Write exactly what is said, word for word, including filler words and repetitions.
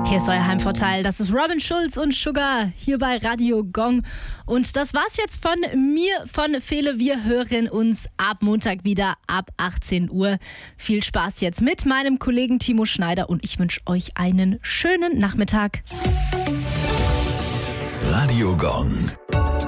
Hier ist euer Heimvorteil. Das ist Robin Schulz und Sugar hier bei Radio Gong. Und das war's jetzt von mir, von Fele. Wir hören uns ab Montag wieder ab achtzehn Uhr. Viel Spaß jetzt mit meinem Kollegen Timo Schneider und ich wünsche euch einen schönen Nachmittag. Radio Gong.